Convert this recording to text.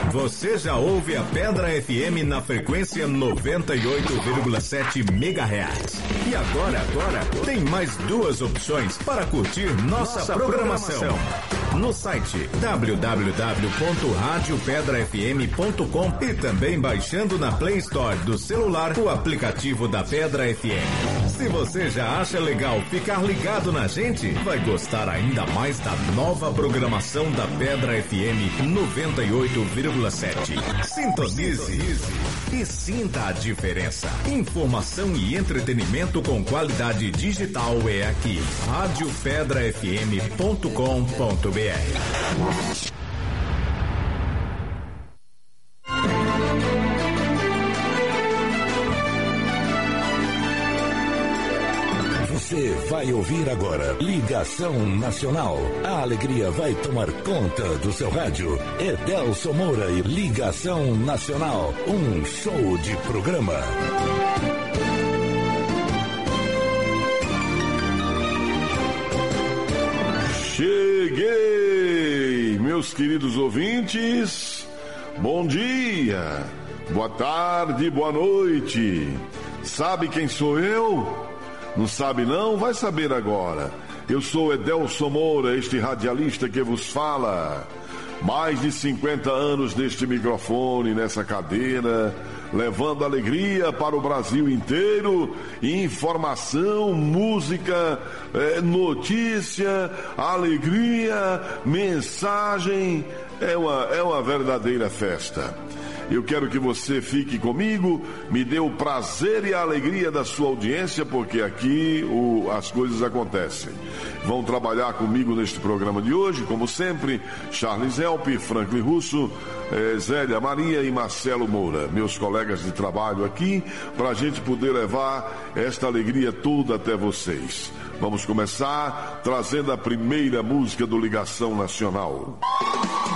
Você já ouve a Pedra FM na frequência 98,7 MHz. E agora tem mais duas opções para curtir nossa programação. No site www.radiopedrafm.com e também baixando na Play Store do celular o aplicativo da Pedra FM. Se você já acha legal ficar ligado na gente, vai gostar ainda mais da nova programação da Pedra FM 98,7. Sintonize e sinta a diferença. Informação e entretenimento com qualidade digital é aqui. radiopedrafm.com.br. Você vai ouvir agora Ligação Nacional. A alegria vai tomar conta do seu rádio. Edelson Moura e Ligação Nacional. Um show de programa. Cheguei, meus queridos ouvintes. Bom dia, boa tarde, boa noite. Sabe quem sou eu? Não sabe não? Vai saber agora. Eu sou Edelson Moura, este radialista que vos fala. Mais de 50 anos neste microfone, nessa cadeira, levando alegria para o Brasil inteiro, informação, música, notícia, alegria, mensagem, é uma verdadeira festa. Eu quero que você fique comigo, me dê o prazer e a alegria da sua audiência, porque aqui as coisas acontecem. Vão trabalhar comigo neste programa de hoje, como sempre, Charles Help, Franklin Russo, Zélia Maria e Marcelo Moura, meus colegas de trabalho aqui, para a gente poder levar esta alegria toda até vocês. Vamos começar trazendo a primeira música do Ligação Nacional.